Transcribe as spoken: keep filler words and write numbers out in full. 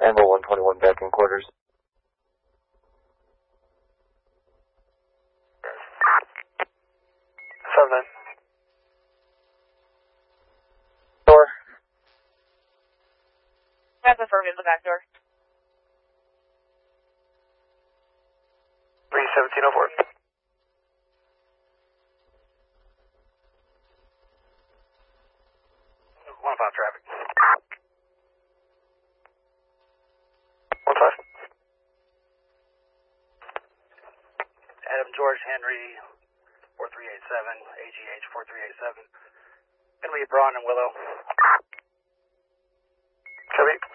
Amber one twenty-one back in quarters. Seven. Door. That's affirmative, the back door. three seventeen oh four. One five traffic. One five. Adam George Henry, four three eight seven, A G H four three eight seven. Gonna be Braun and Willow. Copy.